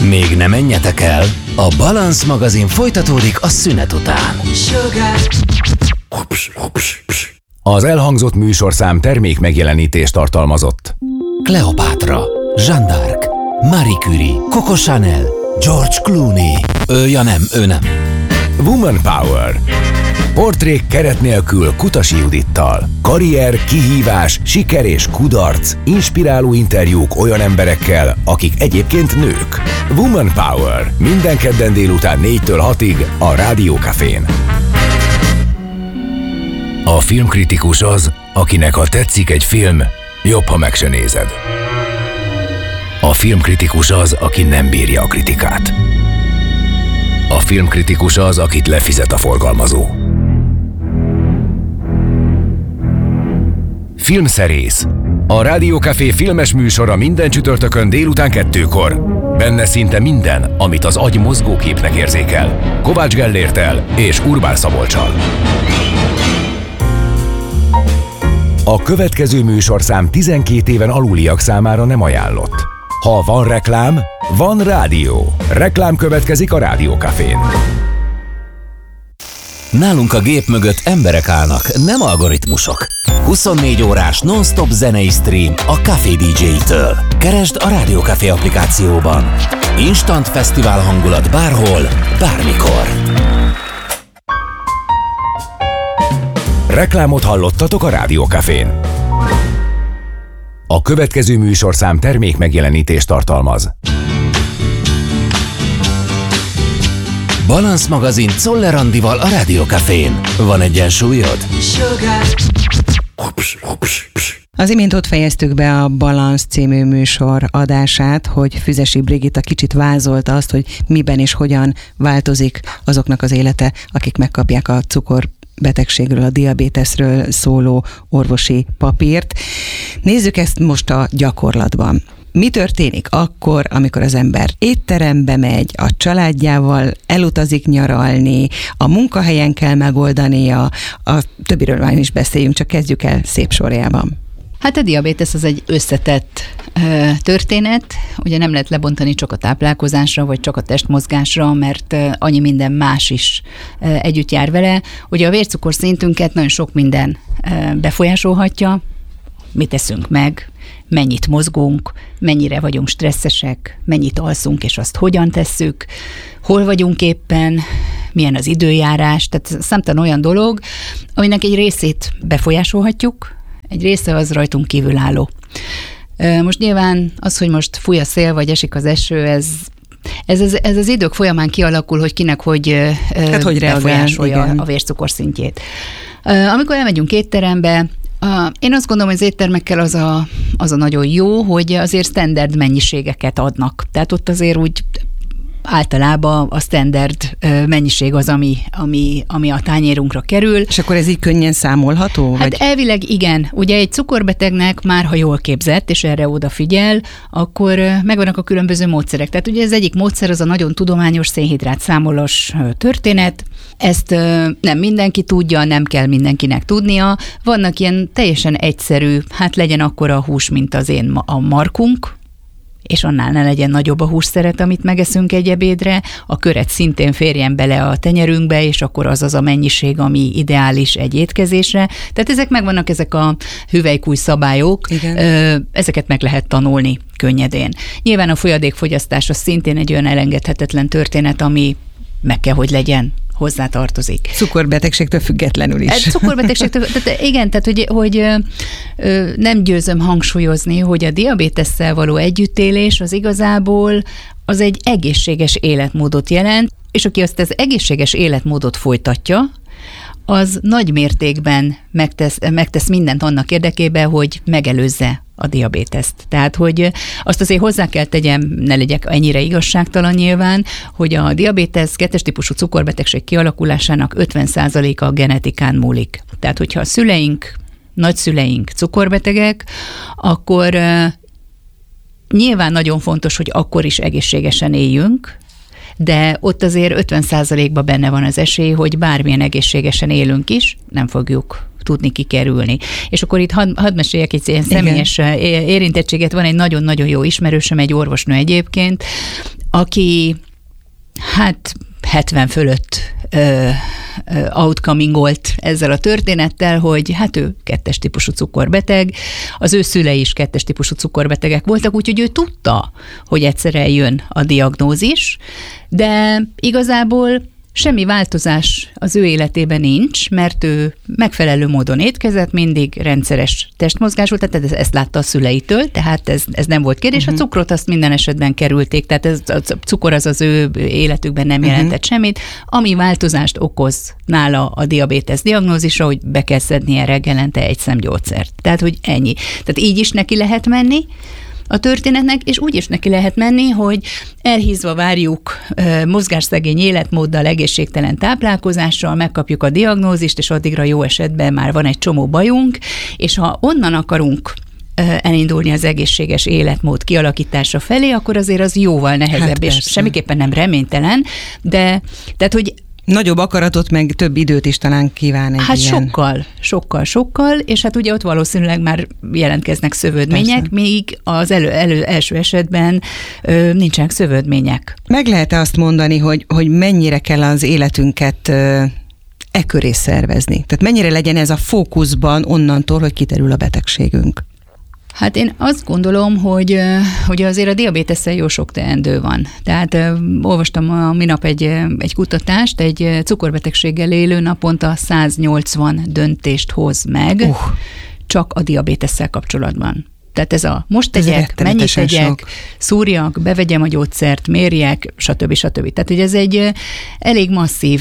Még ne menjetek el, a Balansz magazin folytatódik a szünet után. Az elhangzott műsorszám termék megjelenítést tartalmazott. Kleopátra, Jeanne d'Arc, Marie Curie, Coco Chanel, George Clooney. Ő nem. Woman Power. Portrék keret nélkül Kutasi Judittal. Karrier, kihívás, siker és kudarc. Inspiráló interjúk olyan emberekkel, akik egyébként nők. Woman Power. Minden kedden délután 4-től 6-ig a Rádió Cafén. A filmkritikus az, akinek ha tetszik egy film, jobb, ha meg se nézed. A filmkritikus az, aki nem bírja a kritikát. A filmkritikus az, akit lefizet a forgalmazó. Filmszerész. A Rádió Café filmes műsora minden csütörtökön délután 2-kor. Benne szinte minden, amit az agy mozgóképnek érzékel. Kovács Gellérttel és Urbán Szabolccsal. A következő műsorszám 12 éven aluliak számára nem ajánlott. Ha van reklám, van rádió. Reklám következik a Rádió Cafén. Nálunk a gép mögött emberek állnak, nem algoritmusok. 24 órás non-stop zenei stream a Café DJ-től. Keresd a Rádió Café applikációban. Instant fesztivál hangulat bárhol, bármikor. Reklámot hallottatok a Rádió Cafén. A következő műsorszám termék megjelenítést tartalmaz. Balansz magazin Czoller Andival a Rádió Cafén. Van egyensúlyod? Az imént ott fejeztük be a Balansz című műsor adását, hogy Füzesi Brigitta kicsit vázolta azt, hogy miben és hogyan változik azoknak az élete, akik megkapják a cukorbetegségről, a diabéteszről szóló orvosi papírt. Nézzük ezt most a gyakorlatban. Mi történik akkor, amikor az ember étterembe megy, a családjával elutazik nyaralni, a munkahelyen kell megoldania, a többiről már is beszéljünk, csak kezdjük el szép sorjában. Hát a diabétesz az egy összetett történet, ugye nem lehet lebontani csak a táplálkozásra, vagy csak a testmozgásra, mert annyi minden más is együtt jár vele. Ugye a vércukorszintünket nagyon sok minden befolyásolhatja, mit teszünk meg, mennyit mozgunk, mennyire vagyunk stresszesek, mennyit alszunk, és azt hogyan tesszük, hol vagyunk éppen, milyen az időjárás, tehát számtalan olyan dolog, aminek egy részét befolyásolhatjuk, egy része az rajtunk kívülálló. Most nyilván az, hogy most fúj a szél, vagy esik az eső, ez az idők folyamán kialakul, hogy kinek hogy befolyásolja a vércukorszintjét. Amikor elmegyünk étterembe, én azt gondolom, hogy az éttermekkel az a nagyon jó, hogy azért standard mennyiségeket adnak. Tehát ott azért úgy általában a standard mennyiség az, ami a tányérunkra kerül. És akkor ez így könnyen számolható? Hát vagy? Elvileg igen. Ugye egy cukorbetegnek már, ha jól képzett, és erre odafigyel, akkor megvannak a különböző módszerek. Tehát ugye ez egyik módszer az a nagyon tudományos szénhidrát számolós történet. Ezt nem mindenki tudja, nem kell mindenkinek tudnia. Vannak ilyen teljesen egyszerű, hát legyen akkora a hús, mint a markunk, és annál ne legyen nagyobb a hússzeret, amit megeszünk egy ebédre, a köret szintén férjen bele a tenyerünkbe, és akkor az a mennyiség, ami ideális egy étkezésre. Tehát ezek megvannak, ezek a hüvelykúj szabályok, ezeket meg lehet tanulni könnyedén. Nyilván a folyadékfogyasztás az szintén egy olyan elengedhetetlen történet, ami meg kell, hogy legyen, hozzátartozik. Cukorbetegségtől függetlenül is. Cukorbetegségtől, tehát igen, tehát hogy nem győzöm hangsúlyozni, hogy a diabétesszel való együttélés az igazából az egy egészséges életmódot jelent, és aki azt az egészséges életmódot folytatja, az nagy mértékben megtesz mindent annak érdekében, hogy megelőzze a diabéteszt. Tehát, hogy azt azért hozzá kell tegyem, ne legyek ennyire igazságtalan nyilván, hogy a diabétesz 2-es típusú cukorbetegség kialakulásának 50%-a a genetikán múlik. Tehát, hogyha a szüleink, nagyszüleink cukorbetegek, akkor nyilván nagyon fontos, hogy akkor is egészségesen éljünk, de ott azért 50%-ban benne van az esély, hogy bármilyen egészségesen élünk is, nem fogjuk tudni kikerülni. És akkor itt hadd meséljek egy ilyen személyes érintettséget. Van egy nagyon-nagyon jó ismerősöm, egy orvosnő egyébként, aki hát 70 fölött outcomingolt ezzel a történettel, hogy hát ő 2-es típusú cukorbeteg, az ő szülei is 2-es típusú cukorbetegek voltak, úgyhogy ő tudta, hogy egyszer eljön a diagnózis, de igazából semmi változás az ő életében nincs, mert ő megfelelő módon étkezett, mindig rendszeres testmozgás volt, tehát ezt látta a szüleitől, tehát ez nem volt kérdés. A cukrot azt minden esetben kerülték, tehát a cukor az ő életükben nem jelentett semmit. Ami változást okoz nála a diabétesz diagnózisra, hogy be kell szednie reggelente egy szemgyógyszert. Tehát, hogy ennyi. Tehát így is neki lehet menni a történetnek, és úgy is neki lehet menni, hogy elhízva várjuk mozgásszegény életmóddal, egészségtelen táplálkozással, megkapjuk a diagnózist, és addigra jó esetben már van egy csomó bajunk, és ha onnan akarunk elindulni az egészséges életmód kialakítása felé, akkor azért az jóval nehezebb, és semmiképpen nem reménytelen, de tehát, hogy nagyobb akaratot, meg több időt is talán kíván egy hát ilyen. sokkal, és hát ugye ott valószínűleg már jelentkeznek szövődmények, persze, míg az első esetben nincsenek szövődmények. Meg lehet-e azt mondani, hogy mennyire kell az életünket köré szervezni? Tehát mennyire legyen ez a fókuszban onnantól, hogy kiterül a betegségünk? Hát én azt gondolom, hogy azért a diabétesszel jó sok teendő van. Tehát olvastam a minap egy kutatást, egy cukorbetegséggel élő naponta 180 döntést hoz meg, csak a diabétesszel kapcsolatban. Tehát ez a most tegyek, mennyit tegyek, szúrjak, bevegyem a gyógyszert, mérjek, stb. Tehát, hogy ez egy elég masszív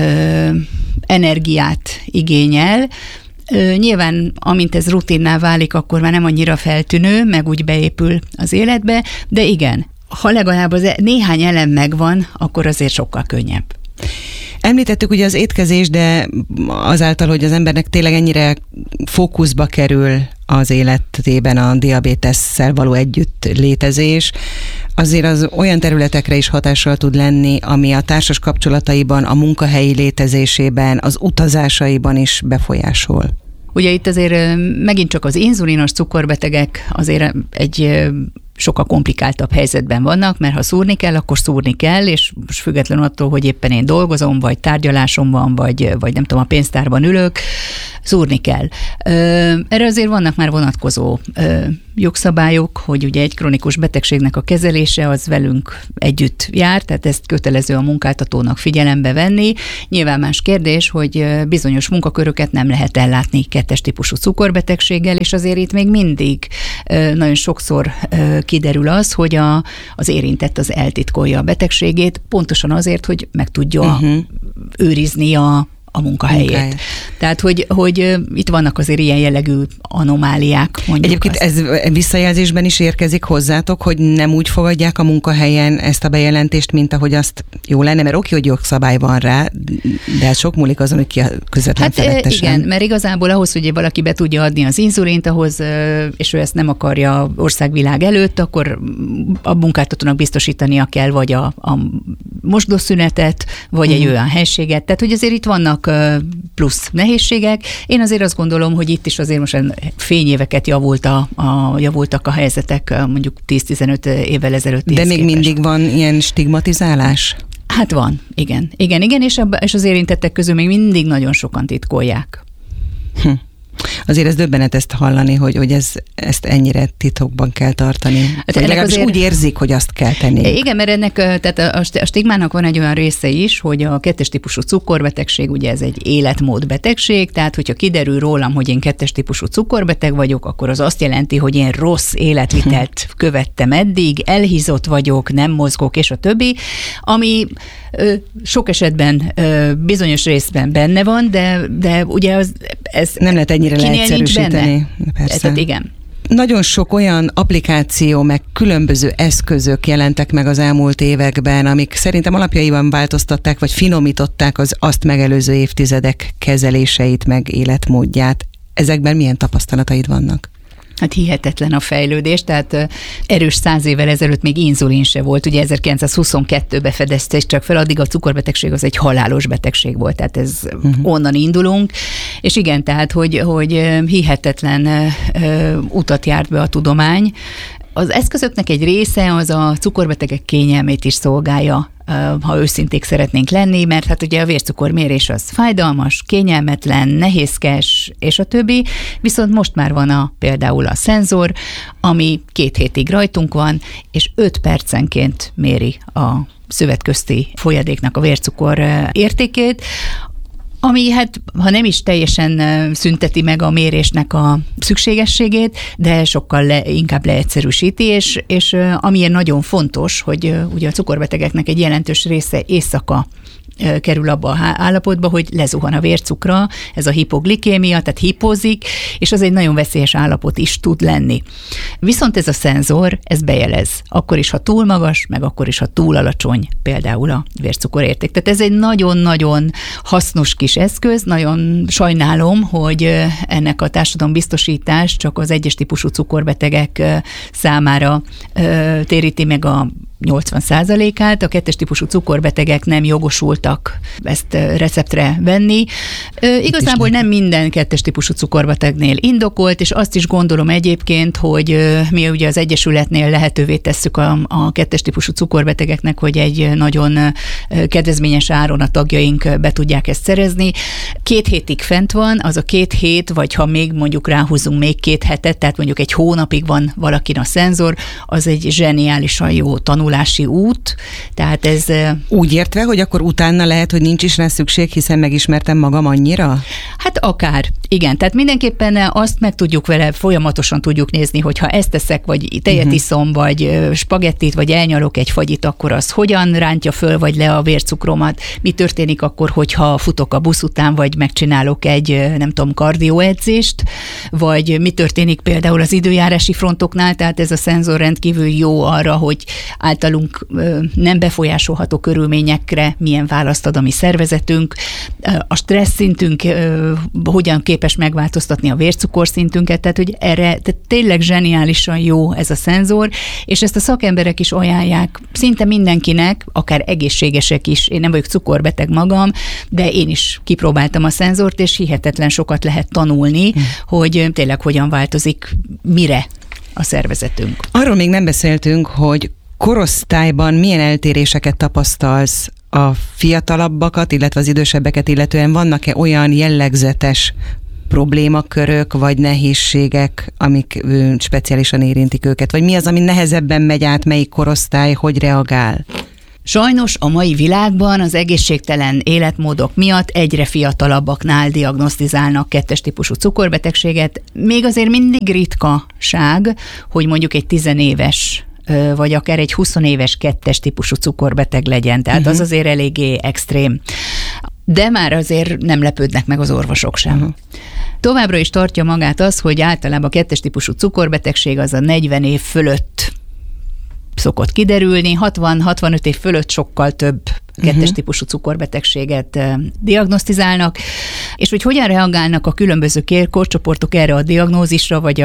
energiát igényel. Nyilván, amint ez rutinná válik, akkor már nem annyira feltűnő, meg úgy beépül az életbe, de igen, ha legalább az néhány elem megvan, akkor azért sokkal könnyebb. Említettük ugye az étkezés, de azáltal, hogy az embernek tényleg ennyire fókuszba kerül az életében a diabétesszel való együtt létezés, azért az olyan területekre is hatással tud lenni, ami a társas kapcsolataiban, a munkahelyi létezésében, az utazásaiban is befolyásol. Ugye itt azért megint csak az inzulinos cukorbetegek azért egy sokkal komplikáltabb helyzetben vannak, mert ha szúrni kell, akkor szúrni kell, és most függetlenül attól, hogy éppen én dolgozom, vagy tárgyalásom van, vagy nem tudom, a pénztárban ülök, szúrni kell. Erre azért vannak már vonatkozó jogszabályok, hogy ugye egy kronikus betegségnek a kezelése az velünk együtt jár, tehát ezt kötelező a munkáltatónak figyelembe venni. Nyilván más kérdés, hogy bizonyos munkaköröket nem lehet ellátni 2-es típusú cukorbetegséggel, és azért itt még mindig nagyon sokszor kiderül az, hogy az érintett az eltitkolja a betegségét, pontosan azért, hogy meg tudja őrizni a munkahelyét. Tehát, hogy itt vannak azért ilyen jellegű anomáliák, mondjuk. Egyébként ez visszajelzésben is érkezik hozzátok, hogy nem úgy fogadják a munkahelyen ezt a bejelentést, mint ahogy azt jó lenne, mert oké, hogy jogszabály van rá, de sok múlik azon, hogy ki a közvetlen felettesen. Igen, mert igazából ahhoz, hogy valaki be tudja adni az inzulint, ahhoz, és ő ezt nem akarja országvilág előtt, akkor a munkáltatónak biztosítania kell vagy a mosdószünetet, vagy egy olyan helységet. Tehát, hogy azért itt vannak plusz nehézségek. Én azért azt gondolom, hogy itt is azért most fényéveket javultak a helyzetek mondjuk 10-15 évvel ezelőtt. De még mindig van ilyen stigmatizálás? Hát van, igen, és az érintettek közül még mindig nagyon sokan titkolják. Azért ez döbbenet ezt hallani, hogy ezt ennyire titokban kell tartani. Hát legalábbis úgy érzik, hogy azt kell tenni. Igen, mert ennek tehát a stigmának van egy olyan része is, hogy a 2-es típusú cukorbetegség, ugye ez egy életmódbetegség, tehát hogyha kiderül rólam, hogy én 2-es típusú cukorbeteg vagyok, akkor az azt jelenti, hogy én rossz életvitelt követtem eddig, elhízott vagyok, nem mozgok, és a többi, ami sok esetben bizonyos részben benne van, de ugye ez nem lehet ennyire leegyszerűsíteni. Persze. Tehát igen. Nagyon sok olyan applikáció, meg különböző eszközök jelentek meg az elmúlt években, amik szerintem alapjaiban változtatták, vagy finomították az azt megelőző évtizedek kezeléseit, meg életmódját. Ezekben milyen tapasztalataid vannak? Hát hihetetlen a fejlődés, tehát erős 100 évvel ezelőtt még inzulin se volt, ugye 1922-ben fedezte csak fel, addig a cukorbetegség az egy halálos betegség volt, tehát ez onnan indulunk, és igen, tehát hogy hihetetlen utat járt be a tudomány, Az eszközöknek egy része az a cukorbetegek kényelmét is szolgálja, ha őszinték szeretnénk lenni, mert hát ugye a vércukormérés az fájdalmas, kényelmetlen, nehézkes, és a többi, viszont most már van például a szenzor, ami 2 hétig rajtunk van, és 5 percenként méri a szövetközti folyadéknak a vércukor értékét, ami hát, ha nem is teljesen szünteti meg a mérésnek a szükségességét, de sokkal inkább leegyszerűsíti, és amiért nagyon fontos, hogy ugye a cukorbetegeknek egy jelentős része éjszaka kerül abba a állapotba, hogy lezuhan a vércukra, ez a hipoglikémia, tehát hipózik, és az egy nagyon veszélyes állapot is tud lenni. Viszont ez a szenzor, ez bejelez, akkor is, ha túl magas, meg akkor is, ha túl alacsony például a vércukorérték. Tehát ez egy nagyon-nagyon hasznos kis eszköz, nagyon sajnálom, hogy ennek a társadalombiztosítás csak az 1-es típusú cukorbetegek számára téríti meg a 80%-át, a 2-es típusú cukorbetegek nem jogosultak ezt receptre venni. Igazából nem minden 2-es típusú cukorbetegnél indokolt, és azt is gondolom egyébként, hogy mi ugye az Egyesületnél lehetővé tesszük a 2-es típusú cukorbetegeknek, hogy egy nagyon kedvezményes áron a tagjaink be tudják ezt szerezni. 2 hétig fent van, az a 2 hét, vagy ha még mondjuk ráhúzunk még 2 hetet, tehát mondjuk egy hónapig van valakin a szenzor, az egy zseniálisan jó tanulási út, tehát ez... Úgy értve, hogy akkor utána lehet, hogy nincs is rá szükség, hiszen megismertem magam annyira? Hát akár, igen, tehát mindenképpen azt meg tudjuk vele, folyamatosan tudjuk nézni, hogy ha ezt teszek, vagy tejet iszom, vagy spagettit, vagy elnyalok egy fagyit, akkor az hogyan rántja föl, vagy le a vércukromat, mi történik akkor, hogyha futok a busz után, vagy megcsinálok egy, nem tudom, kardióedzést, vagy mi történik például az időjárási frontoknál, tehát ez a szenzor rendkívül jó arra, hogy általunk nem befolyásolható körülményekre milyen választ ad a mi szervezetünk, a stressz szintünk hogyan képes megváltoztatni a vércukorszintünket, tehát hogy erre tehát tényleg zseniálisan jó ez a szenzor, és ezt a szakemberek is ajánlják szinte mindenkinek, akár egészségesek is, én nem vagyok cukorbeteg magam, de én is kipróbáltam a szenzort, és hihetetlen sokat lehet tanulni, hogy tényleg hogyan változik mire a szervezetünk. Arról még nem beszéltünk, hogy korosztályban milyen eltéréseket tapasztalsz a fiatalabbakat, illetve az idősebbeket, illetően vannak-e olyan jellegzetes problémakörök, vagy nehézségek, amik speciálisan érintik őket? Vagy mi az, ami nehezebben megy át, melyik korosztály, hogy reagál? Sajnos a mai világban az egészségtelen életmódok miatt egyre fiatalabbaknál diagnosztizálnak 2-es típusú cukorbetegséget. Még azért mindig ritkaság, hogy mondjuk egy 10 éves vagy akár egy 20 éves 2-es típusú cukorbeteg legyen. Tehát az azért eléggé extrém. De már azért nem lepődnek meg az orvosok sem. Továbbra is tartja magát az, hogy általában a 2-es típusú cukorbetegség az a 40 év fölött szokott kiderülni, 60-65 év fölött sokkal több 2-es típusú cukorbetegséget diagnosztizálnak, és hogy hogyan reagálnak a különböző korcsoportok erre a diagnózisra, vagy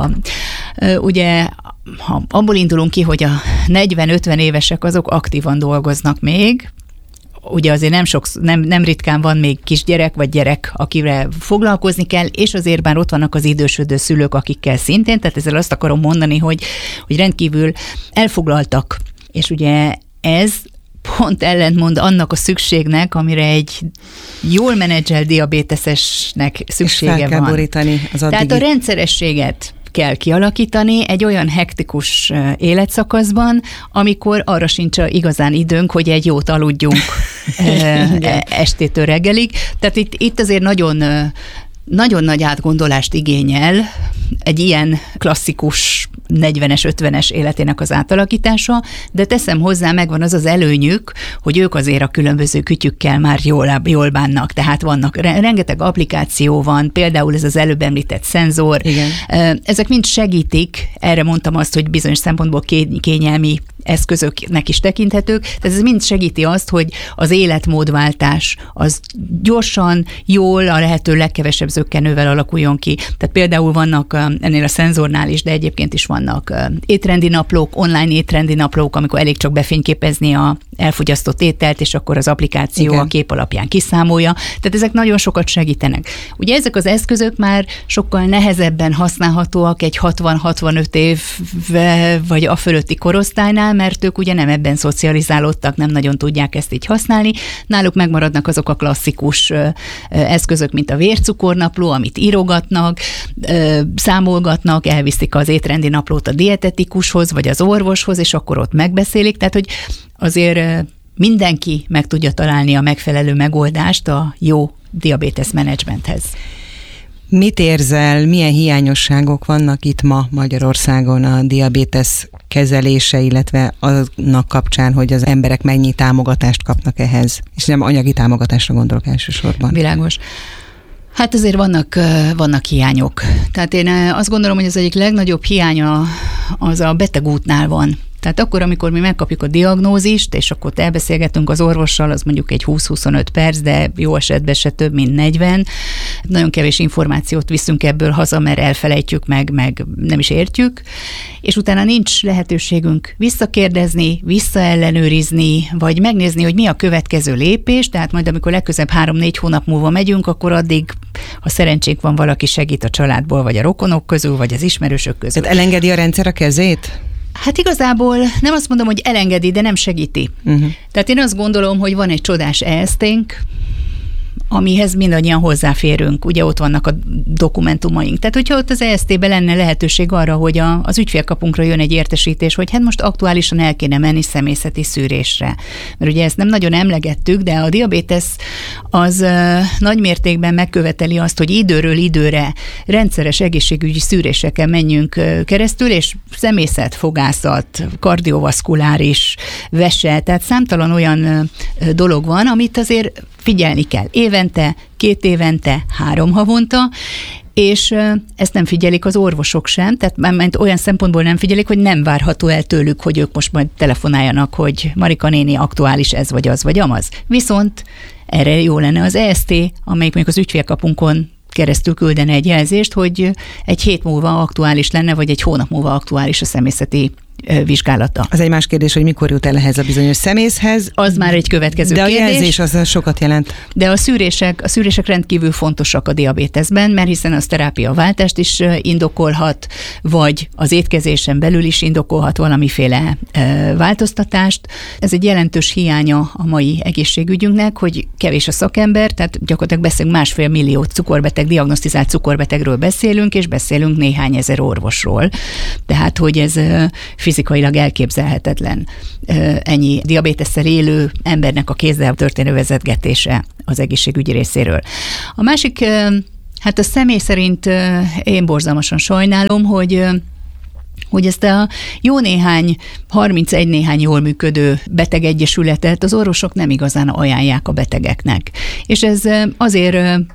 ugye ha abból indulunk ki, hogy a 40-50 évesek azok aktívan dolgoznak még, ugye azért nem ritkán van még kisgyerek vagy gyerek, akire foglalkozni kell, és azért már ott vannak az idősödő szülők, akikkel szintén, tehát ezzel azt akarom mondani, hogy rendkívül elfoglaltak, és ugye ez pont ellentmond annak a szükségnek, amire egy jól menedzselt diabétesesnek szüksége van. És fel kell borítani az addigi. Tehát a rendszerességet kell kialakítani egy olyan hektikus életszakaszban, amikor arra sincs igazán időnk, hogy egy jót aludjunk estétől reggelig. Tehát itt azért nagyon nagy átgondolást igényel egy ilyen klasszikus 40-es, 50-es életének az átalakítása, de teszem hozzá, megvan az az előnyük, hogy ők azért a különböző kütyükkel már jól bánnak, tehát vannak, rengeteg applikáció van, például ez az előbb említett szenzor. Igen. Ezek mind segítik, erre mondtam azt, hogy bizonyos szempontból kényelmi eszközöknek is tekinthetők, tehát ez mind segíti azt, hogy az életmódváltás az gyorsan, jól, a lehető legkevesebb zökkenővel alakuljon ki. Tehát például vannak ennél a szenzornál is, de egyébként is vannak étrendi naplók, online étrendi naplók, amikor elég csak befényképezni a elfogyasztott ételt, és akkor az applikáció a kép alapján kiszámolja. Tehát ezek nagyon sokat segítenek. Ugye ezek az eszközök már sokkal nehezebben használhatóak egy 60-65 év vagy a fölötti korosztálynál, mert ők ugye nem ebben szocializálódtak, nem nagyon tudják ezt így használni. Náluk megmaradnak azok a klasszikus eszközök, mint a vércukornapló, amit írogatnak, számolgatnak, elviszik az étrendi naplót a dietetikushoz, vagy az orvoshoz, és akkor ott megbeszélik. Tehát, hogy azért mindenki meg tudja találni a megfelelő megoldást a jó diabétesz menedzsmenthez. Mit érzel, milyen hiányosságok vannak itt ma Magyarországon a diabétesz kezelése, illetve annak kapcsán, hogy az emberek mennyi támogatást kapnak ehhez? És nem anyagi támogatásra gondolok elsősorban. Világos. Hát azért vannak hiányok. Tehát én azt gondolom, hogy az egyik legnagyobb hiánya az a betegútnál van. Tehát akkor, amikor mi megkapjuk a diagnózist, és akkor elbeszélgetünk az orvossal, az mondjuk egy 20-25 perc, de jó esetben se több, mint 40. Nagyon kevés információt viszünk ebből haza, mert elfelejtjük meg nem is értjük, és utána nincs lehetőségünk visszakérdezni, visszaellenőrizni, vagy megnézni, hogy mi a következő lépés, tehát majd amikor legközelebb 3-4 hónap múlva megyünk, akkor addig, ha szerencsénk van, valaki segít a családból, vagy a rokonok közül, vagy az ismerősök közül. Tehát elengedi a rendszer a kezét? Hát igazából nem azt mondom, hogy elengedi, de nem segíti. Tehát én azt gondolom, hogy van egy csodás EST-nk, amihez mindannyian hozzáférünk. Ugye ott vannak a dokumentumaink. Tehát, hogyha ott az EST-ben lenne lehetőség arra, hogy az ügyfélkapunkra jön egy értesítés, hogy hát most aktuálisan el kéne menni személyzeti szűrésre. Mert ugye ezt nem nagyon emlegettük, de a diabétesz az nagy mértékben megköveteli azt, hogy időről időre rendszeres egészségügyi szűréseken menjünk keresztül, és személyzet, fogászat, kardiovaszkuláris, vese, tehát számtalan olyan dolog van, amit azért figyelni kell. Évente, 2 évente, 3 havonta, és ezt nem figyelik az orvosok sem, tehát olyan szempontból nem figyelik, hogy nem várható el tőlük, hogy ők most majd telefonáljanak, hogy Marika néni, aktuális ez vagy az vagy amaz. Viszont erre jó lenne az EST, amelyik mondjuk az ügyfélkapunkon keresztül küldene egy jelzést, hogy egy hét múlva aktuális lenne, vagy egy hónap múlva aktuális a személyzeti vizsgálata. Az egy más kérdés, hogy mikor jut el ehhez a bizonyos személyzhez. Az már egy következő kérdés. De a jelzés az sokat jelent. De a szűrések rendkívül fontosak a diabéteszben, mert hiszen az terápiaváltást is indokolhat, vagy az étkezésen belül is indokolhat valamiféle változtatást. Ez egy jelentős hiánya a mai egészségügyünknek, hogy kevés a szakember, tehát gyakorlatilag beszélünk 1,5 millió diagnosztizált cukorbetegről beszélünk, és beszélünk néhány ezer orvosról. Tehát, hogy ez fizikailag elképzelhetetlen ennyi diabétesszel élő embernek a kézzel történő vezetgetése az egészségügyi részéről. A másik, hát a személy szerint én borzalmasan sajnálom, hogy ezt a jó néhány, 31 néhány jól működő betegegyesületet az orvosok nem igazán ajánlják a betegeknek. És ez azért